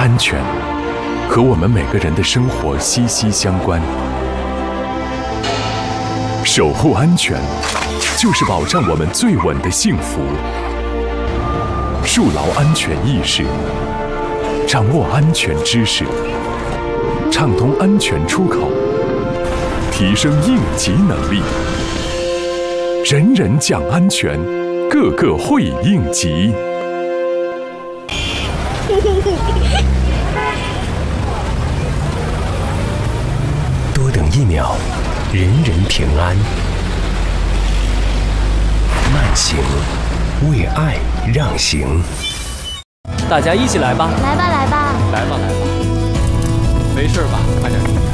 安全和我们每个人的生活息息相关。守护安全，就是保障我们最稳的幸福。树牢安全意识，掌握安全知识，畅通安全出口，提升应急能力。人人讲安全，个个会应急。 多等1秒，人人平安。慢行，为爱让行。 大家一起来吧！ 来吧，来吧！ 来吧，来吧！没事吧？快点。